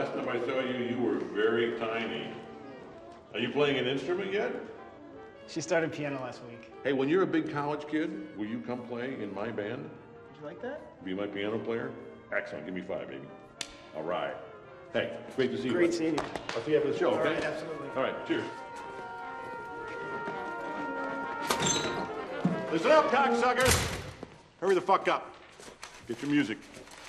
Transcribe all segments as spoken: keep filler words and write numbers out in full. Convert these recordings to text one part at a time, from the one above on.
last time I saw you, you were very tiny. Are you playing an instrument yet? She started piano last week. Hey, when you're a big college kid, will you come play in my band? Would you like that? Be my piano player? Excellent. Give me five, baby. All right. Hey, it's great to see you. Great seeing you. I'll see you after the show, All okay? right, absolutely. All right, cheers. Listen up, cocksuckers! Hurry the fuck up. Get your music.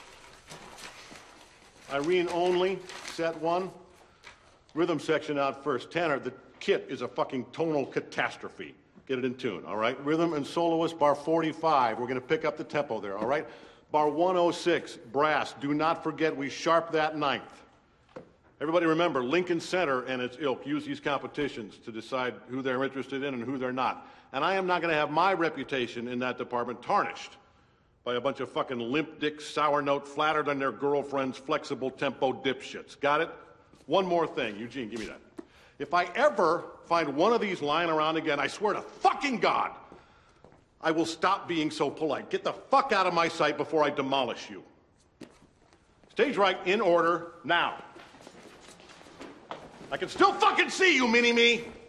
Irene only, set one. Rhythm section out first. Tanner, the kit is a fucking tonal catastrophe. Get it in tune, all right? Rhythm and soloist, bar forty-five. We're gonna pick up the tempo there, all right? Bar one oh six, brass. Do not forget we sharp that ninth. Everybody remember, Lincoln Center and its ilk use these competitions to decide who they're interested in and who they're not. And I am not gonna have my reputation in that department tarnished by a bunch of fucking limp dick, sour note, flattered on their girlfriends, flexible tempo dipshits. Got it? One more thing. Eugene, give me that. If I ever find one of these lying around again, I swear to fucking God, I will stop being so polite. Get the fuck out of my sight before I demolish you. Stage right, in order, now. I can still fucking see you, mini-me.